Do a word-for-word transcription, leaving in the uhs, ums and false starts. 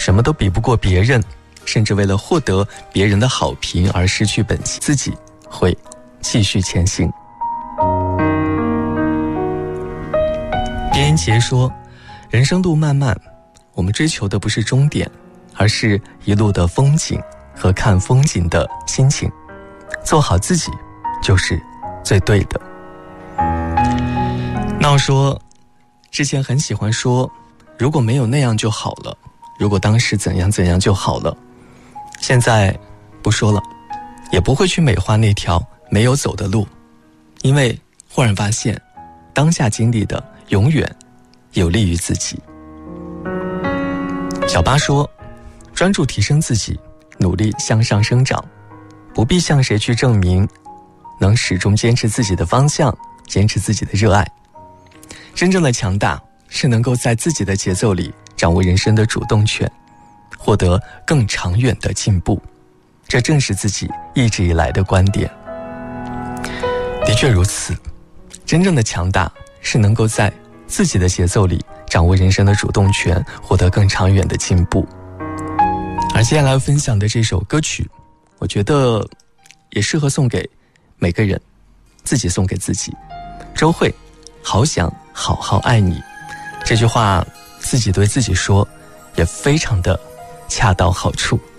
什么都比不过别人，甚至为了获得别人的好评而失去本心，自己会继续前行。别人杰说，人生路漫漫，我们追求的不是终点，而是一路的风景和看风景的心情。做好自己就是最对的。闹说，之前很喜欢说，如果没有那样就好了，如果当时怎样怎样就好了。现在不说了，也不会去美化那条没有走的路，因为忽然发现，当下经历的永远有利于自己。小八说，专注提升自己，努力向上生长，不必向谁去证明，能始终坚持自己的方向，坚持自己的热爱。真正的强大是能够在自己的节奏里掌握人生的主动权，获得更长远的进步，这正是自己一直以来的观点。的确如此，真正的强大是能够在自己的节奏里掌握人生的主动权，获得更长远的进步。而接下来分享的这首歌曲，我觉得也适合送给每个人，自己送给自己。周蕙，好想好好爱你，这句话自己对自己说，也非常的恰到好处。